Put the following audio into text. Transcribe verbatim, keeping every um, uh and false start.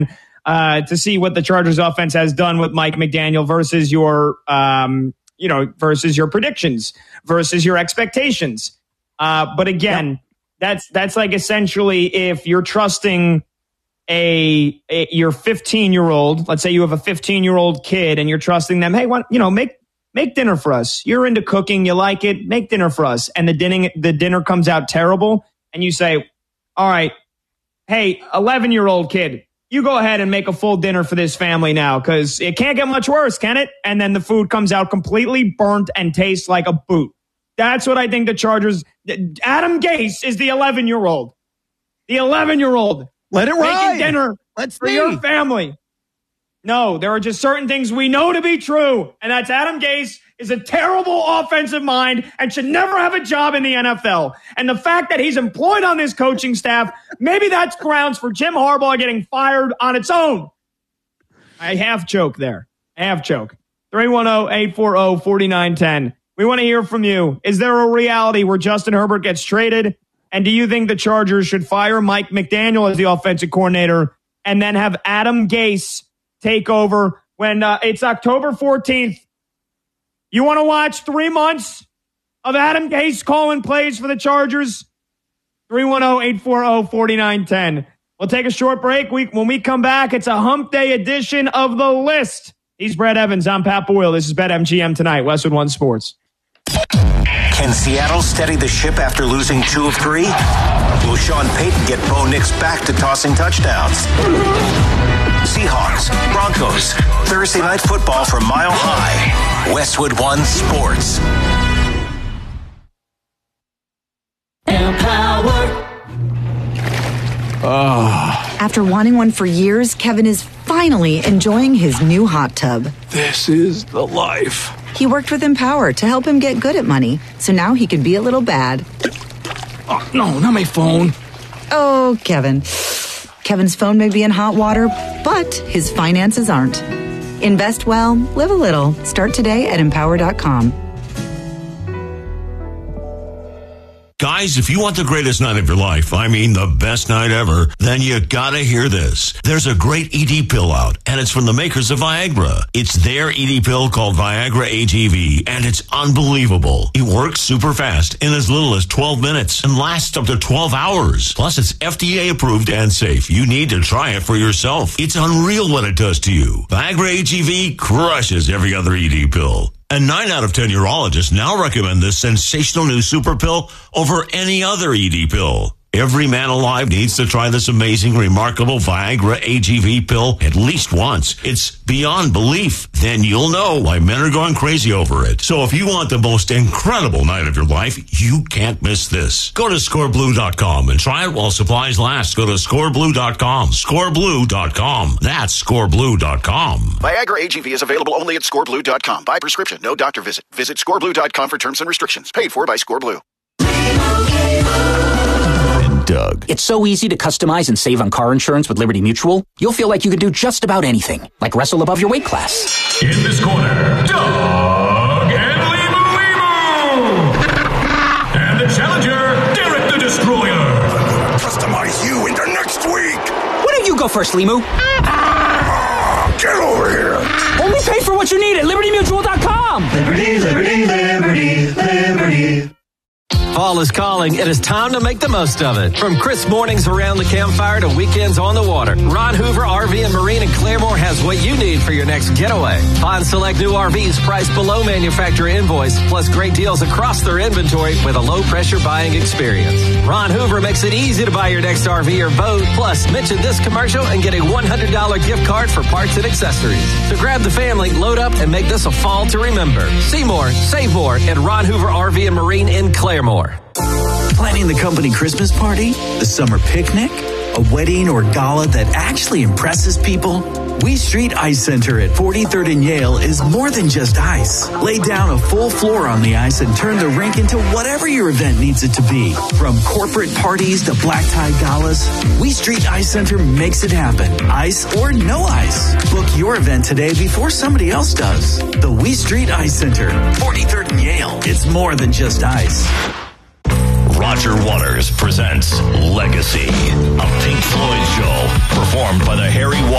uh, to see what the Chargers offense has done with Mike McDaniel versus your, um, you know, versus your predictions, versus your expectations. Uh, but again, yep. that's that's like essentially if you're trusting a, a your fifteen year old. Let's say you have a fifteen year old kid, and you're trusting them. Hey, what, you know, make make dinner for us. You're into cooking, you like it. Make dinner for us, and the dinner the dinner comes out terrible, and you say, all right, hey, eleven year old kid, you go ahead and make a full dinner for this family now, because it can't get much worse, can it? And then the food comes out completely burnt and tastes like a boot. That's what I think the Chargers... Adam Gase is the eleven-year-old. The eleven-year-old. Let it ride. Making dinner Let's for see. your family. No, there are just certain things we know to be true, and that's Adam Gase is a terrible offensive mind and should never have a job in the N F L. And the fact that he's employed on this coaching staff, maybe that's grounds for Jim Harbaugh getting fired on its own. I half joke there. Half joke. three one zero, eight four zero, four nine one zero. We want to hear from you. Is there a reality where Justin Herbert gets traded? And do you think the Chargers should fire Mike McDaniel as the offensive coordinator and then have Adam Gase take over when uh, it's October fourteenth? You want to watch three months of Adam Gase calling plays for the Chargers? three one zero, eight four zero, four nine one zero. We'll take a short break. We, when we come back, it's a hump day edition of The List. He's Brett Evans. I'm Pat Boyle. This is BetMGM Tonight, Westwood One Sports. Can Seattle steady the ship after losing two of three? Will Sean Payton get Bo Nix back to tossing touchdowns? Seahawks, Broncos, Thursday Night Football from Mile High. Westwood One Sports. Empower. Oh. After wanting one for years, Kevin is finally enjoying his new hot tub. This is the life. He worked with Empower to help him get good at money, so now he can be a little bad. Oh, no, not my phone. Oh, Kevin. Kevin's phone may be in hot water, but his finances aren't. Invest well, live a little. Start today at empower dot com. Guys, if you want the greatest night of your life, I mean the best night ever, then you gotta hear this. There's a great E D pill out, and it's from the makers of Viagra. It's their E D pill called Viagra A G V, and it's unbelievable. It works super fast in as little as twelve minutes and lasts up to twelve hours. Plus, it's F D A approved and safe. You need to try it for yourself. It's unreal what it does to you. Viagra A G V crushes every other E D pill. And nine out of ten urologists now recommend this sensational new super pill over any other E D pill. Every man alive needs to try this amazing, remarkable Viagra A G V pill at least once. It's beyond belief. Then you'll know why men are going crazy over it. So if you want the most incredible night of your life, you can't miss this. Go to score blue dot com and try it while supplies last. Go to score blue dot com. score blue dot com. That's score blue dot com. Viagra A G V is available only at score blue dot com. By prescription, no doctor visit. Visit score blue dot com for terms and restrictions. Paid for by ScoreBlue. Doug. It's so easy to customize and save on car insurance with Liberty Mutual. You'll feel like you can do just about anything, like wrestle above your weight class. In this corner, Doug and Limu Limu. And the challenger, Derek the Destroyer. Customize you into next week. Why don't you go first, Limu? Get over here. Only pay for what you need at liberty mutual dot com. Liberty, liberty, liberty, liberty. Fall is calling. It is time to make the most of it. From crisp mornings around the campfire to weekends on the water, Ron Hoover R V and Marine in Claremore has what you need for your next getaway. Find select new R Vs priced below manufacturer invoice, plus great deals across their inventory with a low-pressure buying experience. Ron Hoover makes it easy to buy your next R V or boat. Plus, mention this commercial and get a one hundred dollars gift card for parts and accessories. So grab the family, load up, and make this a fall to remember. See more, save more at Ron Hoover R V and Marine in Claremore. Planning the company Christmas party, the summer picnic, a wedding or gala that actually impresses people? We Street Ice Center at forty-third and Yale is more than just ice. Lay down a full floor on the ice and turn the rink into whatever your event needs it to be. From corporate parties to black tie galas, We Street Ice Center makes it happen. Ice or no ice. Book your event today before somebody else does. The We Street Ice Center, forty-third and Yale. It's more than just ice. Roger Waters presents Legacy, a Pink Floyd show performed by the Harry Waters